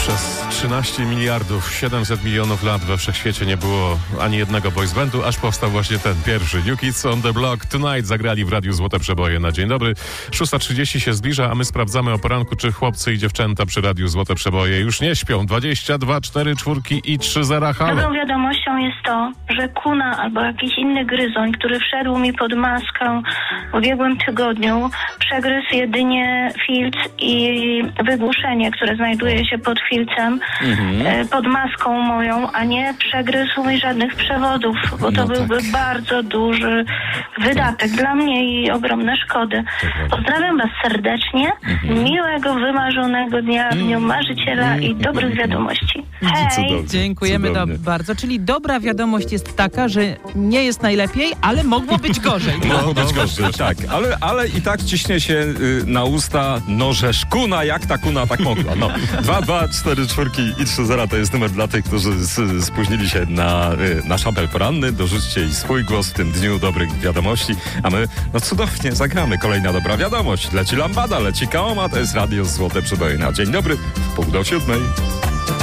Przez 13 miliardów 700 milionów lat we wszechświecie nie było ani jednego boys bandu, aż powstał właśnie ten pierwszy. New Kids on the Block Tonight zagrali w Radiu Złote Przeboje na dzień dobry. 6:30 się zbliża, a my sprawdzamy o poranku, czy chłopcy i dziewczęta przy Radiu Złote Przeboje już nie śpią. 22, 4 czwórki i 3 zera. Halo. Dobrą wiadomością jest to, że kuna albo jakiś inny gryzoń, który wszedł mi pod maskę w ubiegłym tygodniu, przegryzł jedynie filc i wygłuszenie, które znajduje się pod filcem, pod maską moją, a nie przegryzł mi żadnych przewodów, bo to byłby bardzo duży wydatek dla mnie i ogromne szkody. Pozdrawiam was serdecznie, miłego, wymarzonego dnia w Dniu Marzyciela i dobrych wiadomości. Hej! Dziękujemy bardzo. Czyli dobra wiadomość jest taka, że nie jest najlepiej, ale mogło być gorzej. Mogło być gorzej, tak. Ale i tak ciśnie się na usta, no żeż kuna, jak ta kuna tak mogła. No, 2, 2, 4 czwórki i 3 zera to jest numer dla tych, którzy spóźnili się na szabel poranny. Dorzućcie i swój głos w tym dniu dobrych wiadomości, a my no cudownie zagramy. Kolejna dobra wiadomość. Leci lambada, leci kaoma, to jest Radio Złote Przeboje na dzień dobry w 6:30.